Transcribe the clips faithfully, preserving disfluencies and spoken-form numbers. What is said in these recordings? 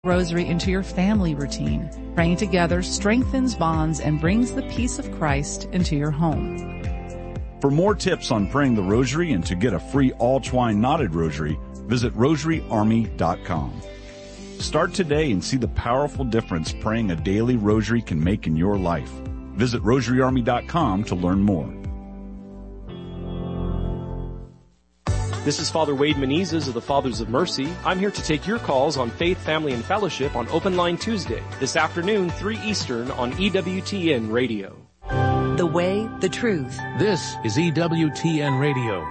Rosary into your family routine. Praying together strengthens bonds and brings the peace of Christ into your home. For more tips on praying the Rosary and to get a free all-twine knotted rosary, visit rosary army dot com. Start today and see the powerful difference praying a daily rosary can make in your life. Visit rosary army dot com to learn more. This is Father Wade Menezes of the Fathers of Mercy. I'm here to take your calls on Faith, Family, and Fellowship on Open Line Tuesday, this afternoon, three Eastern on E W T N Radio. The way, the truth. This is E W T N Radio.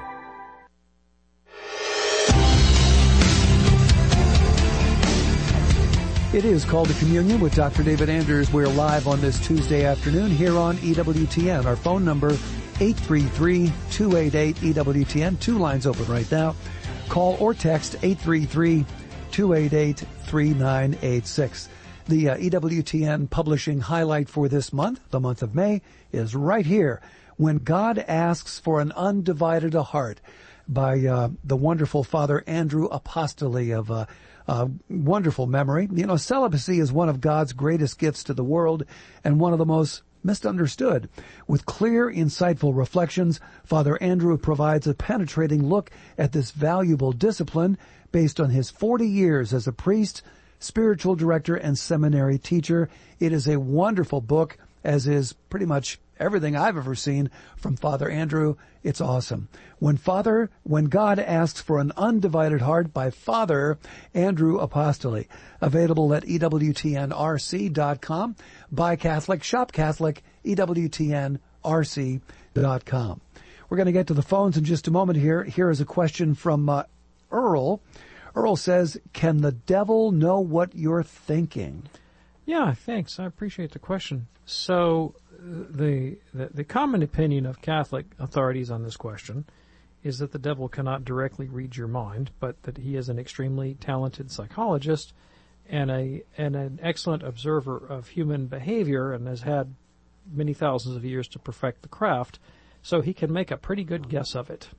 It is Called to Communion with Doctor David Anders. We're live on this Tuesday afternoon here on E W T N. Our phone number, eight three three, two eight eight, E W T N. Two lines open right now. Call or text eight three three, two eight eight, three nine eight six. The uh, E W T N publishing highlight for this month, the month of May, is right here. When God Asks for an Undivided Heart, by uh, the wonderful Father Andrew Apostoli of uh, uh, wonderful memory. You know, celibacy is one of God's greatest gifts to the world and one of the most misunderstood. With clear, insightful reflections, Father Andrew provides a penetrating look at this valuable discipline based on his forty years as a priest, spiritual director, and seminary teacher. It is a wonderful book, as is pretty much everything I've ever seen from Father Andrew. It's awesome. When Father, when God Asks for an Undivided Heart by Father Andrew Apostoli. Available at E W T N R C dot com. Buy Catholic, shop Catholic, E W T N R C dot com. We're going to get to the phones in just a moment here. Here is a question from uh, Earl. Earl says, can the devil know what you're thinking? Yeah, thanks. I appreciate the question. So the, the the common opinion of Catholic authorities on this question is that the devil cannot directly read your mind, but that he is an extremely talented psychologist and a and an excellent observer of human behavior and has had many thousands of years to perfect the craft, so he can make a pretty good guess of it.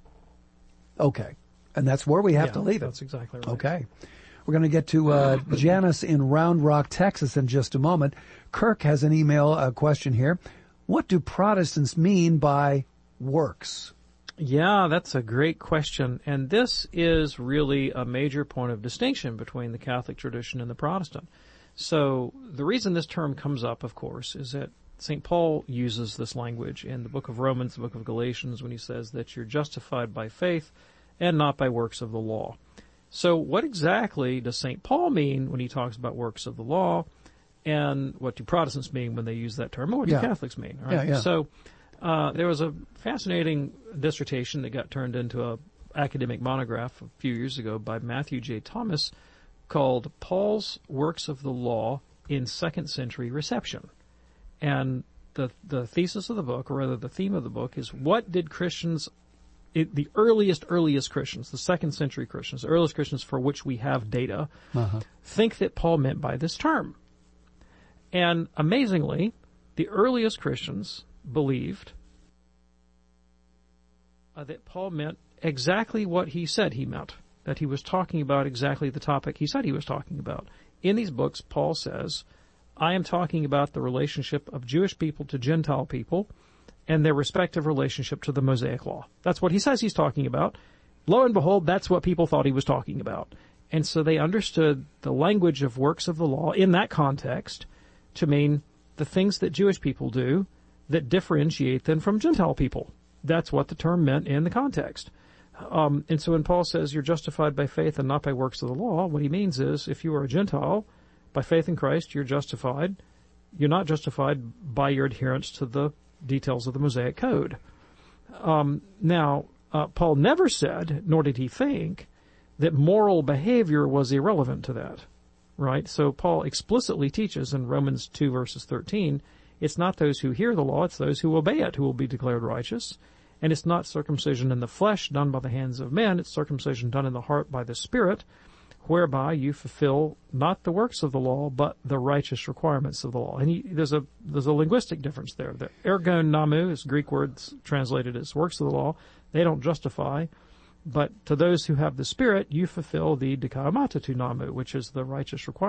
Okay. And that's where we have yeah, to leave it. That's exactly right. Okay. We're going to get to uh, Janice in Round Rock, Texas in just a moment. Kirk has an email uh, question here. What do Protestants mean by works? Yeah, that's a great question. And this is really a major point of distinction between the Catholic tradition and the Protestant. So the reason this term comes up, of course, is that Saint Paul uses this language in the book of Romans, the book of Galatians, when he says that you're justified by faith and not by works of the law. So what exactly does Saint Paul mean when he talks about works of the law, and what do Protestants mean when they use that term, or what yeah. do Catholics mean? Right? Yeah, yeah. So uh, there was a fascinating dissertation that got turned into a academic monograph a few years ago by Matthew J. Thomas called Paul's Works of the Law in Second Century Reception. And the the thesis of the book, or rather the theme of the book, is what did Christians It, the earliest, earliest Christians, the second century Christians, the earliest Christians for which we have data, uh-huh. think that Paul meant by this term. And amazingly, the earliest Christians believed uh, that Paul meant exactly what he said he meant, that he was talking about exactly the topic he said he was talking about. In these books, Paul says, I am talking about the relationship of Jewish people to Gentile people, and their respective relationship to the Mosaic Law. That's what he says he's talking about. Lo and behold, that's what people thought he was talking about. And so they understood the language of works of the law in that context to mean the things that Jewish people do that differentiate them from Gentile people. That's what the term meant in the context. Um, and so when Paul says you're justified by faith and not by works of the law, what he means is if you are a Gentile, by faith in Christ, you're justified. You're not justified by your adherence to the details of the Mosaic Code. Um, now, uh, Paul never said, nor did he think, that moral behavior was irrelevant to that, right? So Paul explicitly teaches in Romans two verses thirteen, it's not those who hear the law, it's those who obey it who will be declared righteous. And it's not circumcision in the flesh done by the hands of men, it's circumcision done in the heart by the Spirit, whereby you fulfill not the works of the law, but the righteous requirements of the law. And he, there's a there's a linguistic difference there. The ergon namu is Greek words translated as works of the law. They don't justify. But to those who have the Spirit, you fulfill the dikaomata tu namu, which is the righteous requirement.